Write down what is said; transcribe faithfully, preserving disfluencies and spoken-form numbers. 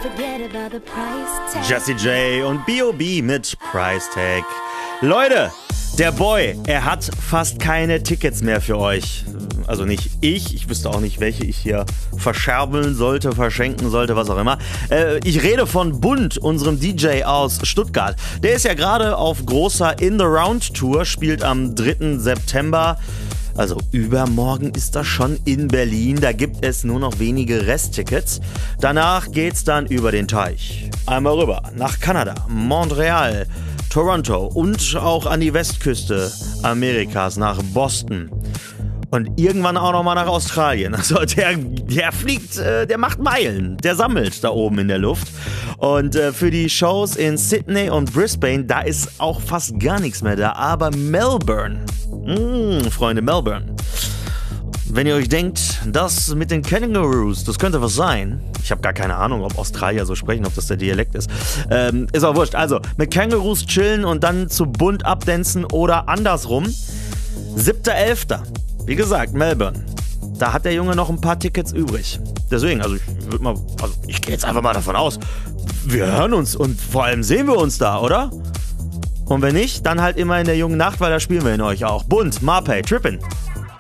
Jessie J und B O B mit Price Tag. Leute, der Boy, er hat fast keine Tickets mehr für euch. Also nicht ich, ich wüsste auch nicht, welche ich hier verscherbeln sollte, verschenken sollte, was auch immer. Äh, ich rede von Bund, unserem D J aus Stuttgart. Der ist ja gerade auf großer In the Round Tour, spielt am dritten September. Also übermorgen ist das schon in Berlin, da gibt es nur noch wenige Resttickets. Danach geht's dann über den Teich. Einmal rüber nach Kanada, Montreal, Toronto und auch an die Westküste Amerikas, nach Boston. Und irgendwann auch nochmal nach Australien. Also der, der fliegt, äh, der macht Meilen, der sammelt da oben in der Luft. Und äh, für die Shows in Sydney und Brisbane, da ist auch fast gar nichts mehr da. Aber Melbourne, mmh, Freunde, Melbourne. Wenn ihr euch denkt, das mit den Kangaroos, das könnte was sein. Ich habe gar keine Ahnung, ob Australier so sprechen, ob das der Dialekt ist. Ähm, ist auch wurscht. Also mit Kangaroos chillen und dann zu bunt abdancen oder andersrum. siebter elfter Wie gesagt, Melbourne. Da hat der Junge noch ein paar Tickets übrig. Deswegen, also ich würde mal, also ich gehe jetzt einfach mal davon aus, wir hören uns und vor allem sehen wir uns da, oder? Und wenn nicht, dann halt immer in der jungen Nacht, weil da spielen wir in euch auch. Bunt, Marpay, Trippin'.